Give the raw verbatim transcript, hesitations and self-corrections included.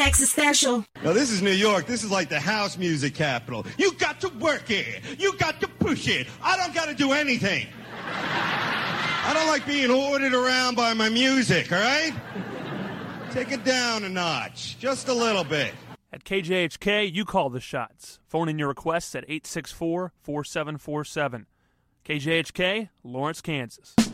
existential. Now, this is New York. This is like the house music capital. You got to work it. You got to push it. I don't got to do anything. I don't like being ordered around by my music, all right? Take it down a notch, just a little bit. At K J H K, you call the shots. Phone in your requests at eight six four, four seven four seven. K J H K, Lawrence, Kansas.